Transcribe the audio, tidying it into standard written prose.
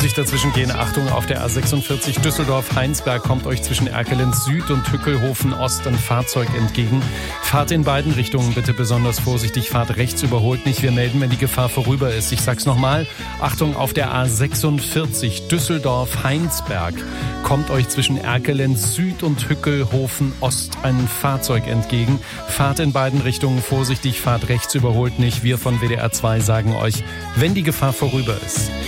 vorsichtig dazwischen gehen. Achtung, auf der A46 Düsseldorf-Heinsberg kommt euch zwischen Erkelenz Süd und Hückelhofen Ost ein Fahrzeug entgegen. Fahrt in beiden Richtungen bitte besonders vorsichtig. Fahrt rechts, überholt nicht. Wir melden, wenn die Gefahr vorüber ist. Ich sag's nochmal. Achtung, auf der A46 Düsseldorf-Heinsberg kommt euch zwischen Erkelenz Süd und Hückelhofen Ost ein Fahrzeug entgegen. Fahrt in beiden Richtungen vorsichtig. Fahrt rechts, überholt nicht. Wir von WDR 2 sagen euch, wenn die Gefahr vorüber ist.